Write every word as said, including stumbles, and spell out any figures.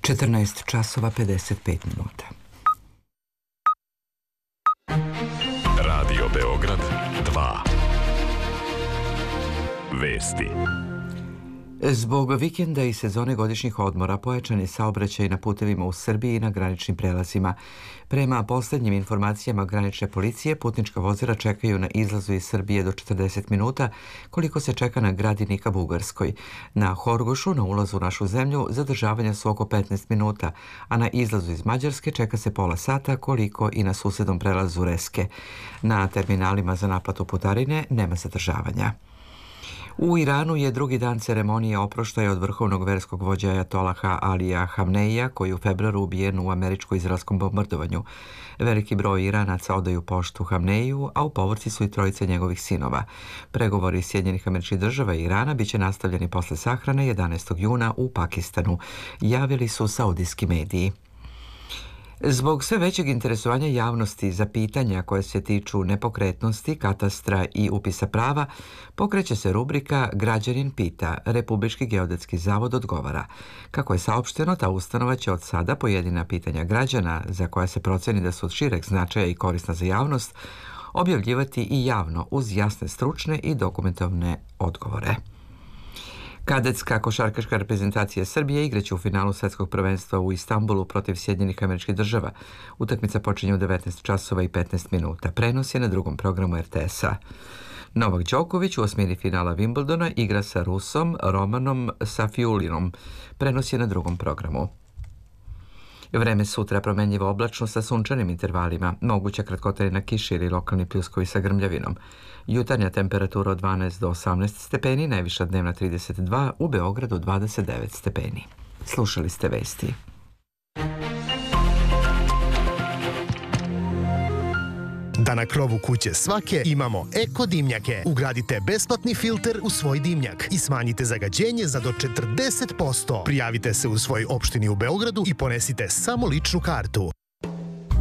četrnaest časova pedeset pet minuta. Radio Beograd dva. Vesti. Zbog vikenda i sezone godišnjih odmora pojačan je saobraćaj na putevima u Srbiji i na graničnim prelazima. Prema poslednjim informacijama granične policije, putnička vozila čekaju na izlazu iz Srbije do četrdeset minuta, koliko se čeka na Gradini ka Bugarskoj. Na Horgošu, na ulazu u našu zemlju, zadržavanja su oko petnaest minuta, a na izlazu iz Mađarske čeka se pola sata, koliko i na susednom prelazu Reske. Na terminalima za naplatu putarine nema zadržavanja. U Iranu je drugi dan ceremonije oproštaja od vrhovnog verskog vođa ajatolaha Alija Hamneija, koji je u februaru ubijen u američko-izraelskom bombardovanju. Veliki broj Iranaca odaju poštu Hamneiju, a u povorci su i trojice njegovih sinova. Pregovori Sjedinjenih Američkih Država i Irana biće nastavljeni posle sahrane jedanaestog juna u Pakistanu, javili su saudijski mediji. Zbog sve većeg interesovanja javnosti za pitanja koje se tiču nepokretnosti, katastra i upisa prava, pokreće se rubrika Građanin pita, Republički geodetski zavod odgovara. Kako je saopšteno, ta ustanova će od sada pojedina pitanja građana, za koja se proceni da su od šireg značaja i korisna za javnost, objavljivati i javno uz jasne stručne i dokumentovne odgovore. Kadetska košarkaška reprezentacija Srbije igraće u finalu svetskog prvenstva u Istanbulu protiv Sjedinjenih Američkih Država. Utakmica počinje u devetnaest časova i petnaest minuta. Prenos je na drugom programu er te es-a. Novak Đoković u osmini finala Wimbledona igra sa Rusom Romanom Safiulinom. Prenos je na drugom programu. Vreme sutra promenljivo oblačno sa sunčanim intervalima, moguća kratkotrajna kiša ili lokalni pljuskovi sa grmljavinom. Jutarnja temperatura od dvanaest do osamnaest stepeni, najviša dnevna trideset dva, u Beogradu dvadeset devet stepeni. Slušali ste vesti. Da na krovu kuće svake imamo eko dimnjake. Ugradite besplatni filter u svoj dimnjak i smanjite zagađenje za do četrdeset posto. Prijavite se u svojoj opštini u Beogradu i ponesite samo ličnu kartu.